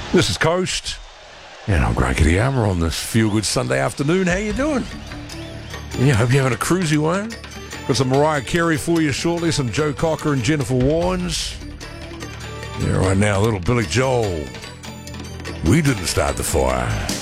This is Coast, and I'm Greg Hammer on this feel-good Sunday afternoon. How you doing? Yeah, hope you're having a cruisy one. Got some Mariah Carey for you shortly, some Joe Cocker and Jennifer Warnes. Yeah, right now, little Billy Joel. We didn't start the fire.